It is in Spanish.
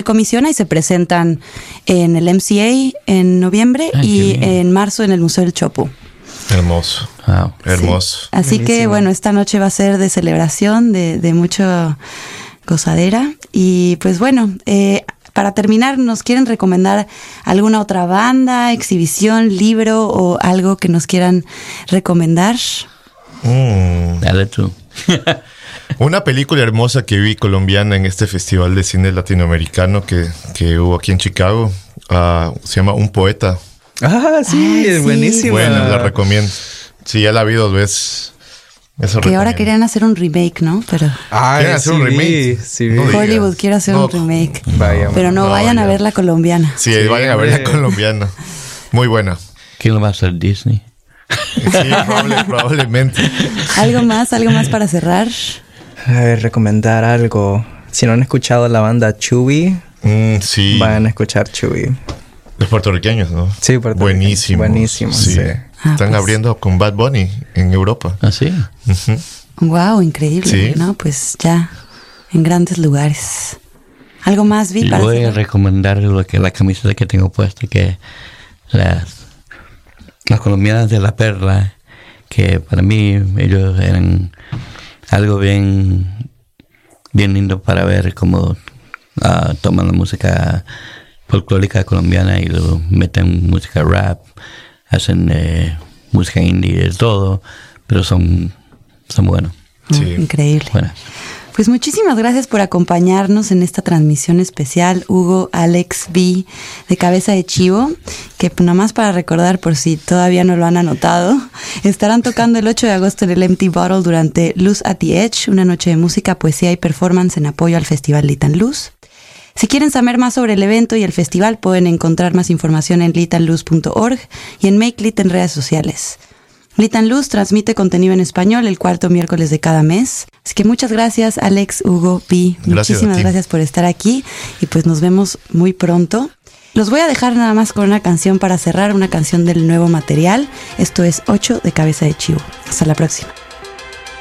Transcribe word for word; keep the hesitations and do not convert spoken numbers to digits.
comisiona y se presentan en el M C A en noviembre Ay, y en marzo en el Museo del Chopo. Hermoso, wow. Hermoso. Sí. Así Buenísimo. Que bueno, esta noche va a ser de celebración, de, de mucha gozadera. Y pues bueno, eh, para terminar, ¿nos quieren recomendar alguna otra banda, exhibición, libro o algo que nos quieran recomendar? Mm. Dale tú. Una película hermosa que vi colombiana en este festival de cine latinoamericano que, que hubo aquí en Chicago, uh, se llama Un Poeta. Ah, sí, Ay, es sí. buenísima. Bueno, la recomiendo. Sí, ya la vi dos veces. Eso que ahora querían hacer un remake, ¿no? Pero ah, ¿quieren hacer sí, un remake? Sí, no Hollywood quiere hacer no, un remake. Vaya, pero no, no vayan ya. a ver la colombiana. Sí, sí, vayan a ver la colombiana. Muy buena. ¿Quién lo va a hacer? Disney. Sí, probable, probablemente. ¿Algo más? ¿Algo más para cerrar? A ver, recomendar algo. Si no han escuchado la banda Chewy, mm, sí. vayan a escuchar Chewy. Los puertorriqueños, ¿no? Sí, puertorriqueños. Buenísimo. Buenísimo, sí. sí. Ah, Están pues. abriendo con Bad Bunny en Europa. ¿Ah, sí? Uh-huh. Wow, increíble. Sí. ¿No? Pues ya en grandes lugares. ¿Algo más, Vi? Para voy a recomendar lo que la camiseta que tengo puesta, que las, las colombianas de La Perla, que para mí ellos eran algo bien, bien lindo para ver cómo uh, toman la música folclórica colombiana y lo meten música rap, hacen eh, música indie, de todo, pero son, son buenos. Sí. Oh, increíble. Bueno. Pues muchísimas gracias por acompañarnos en esta transmisión especial, Hugo, Alex, Vi, de Cabeza de Chivo, que nada más para recordar por si todavía no lo han anotado, estarán tocando el ocho de agosto en el Empty Bottle durante Luz at the Edge, una noche de música, poesía y performance en apoyo al Festival Lit and Luz. Si quieren saber más sobre el evento y el festival, pueden encontrar más información en lit and luz punto org y en Make Lit en redes sociales. Lit and Luz transmite contenido en español el cuarto miércoles de cada mes. Así que muchas gracias, Alex, Hugo, Pi. Gracias Muchísimas gracias por estar aquí y pues nos vemos muy pronto. Los voy a dejar nada más con una canción para cerrar, una canción del nuevo material. Esto es ocho de Cabeza de Chivo. Hasta la próxima.